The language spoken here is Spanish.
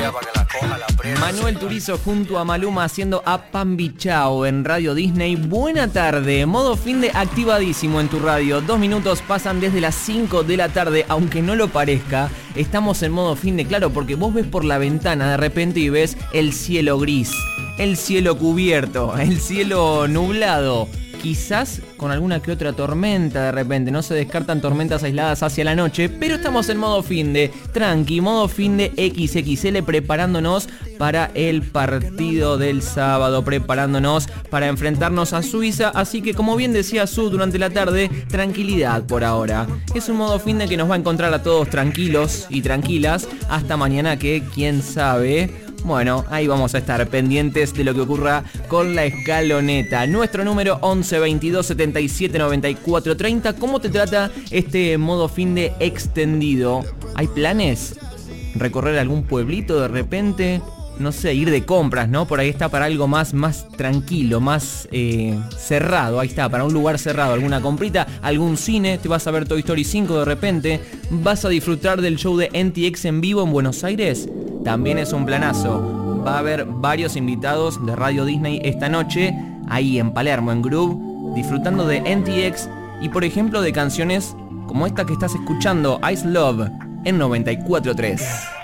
Manuel Turizo junto a Maluma haciendo A Pambi Chao en Radio Disney. Buena tarde, modo fin de activadísimo en tu radio. 2 minutos pasan desde las 5 de la tarde, aunque no lo parezca. Estamos en modo fin de, claro, porque vos ves por la ventana de repente y ves el cielo gris, el cielo cubierto, el cielo nublado. Quizás con alguna que otra tormenta de repente, no se descartan tormentas aisladas hacia la noche, pero estamos en modo fin de tranqui, modo fin de XXL, preparándonos para el partido del sábado, preparándonos para enfrentarnos a Suiza, así que como bien decía Su durante la tarde, tranquilidad por ahora. Es un modo fin de que nos va a encontrar a todos tranquilos y tranquilas hasta mañana, que quién sabe. Bueno, ahí vamos a estar pendientes de lo que ocurra con la escaloneta. Nuestro número 11 22 77 94 30. ¿Cómo te trata este modo fin de extendido? ¿Hay planes? ¿Recorrer algún pueblito de repente? No sé, ir de compras, ¿no? Por ahí está para algo más tranquilo, más cerrado. Ahí está, para un lugar cerrado. Alguna comprita, algún cine. Te vas a ver Toy Story 5 de repente. ¿Vas a disfrutar del show de NTX en vivo en Buenos Aires? También es un planazo. Va a haber varios invitados de Radio Disney esta noche, ahí en Palermo, en Groove, disfrutando de NTX y, por ejemplo, de canciones como esta que estás escuchando, Ice Love, en 94.3.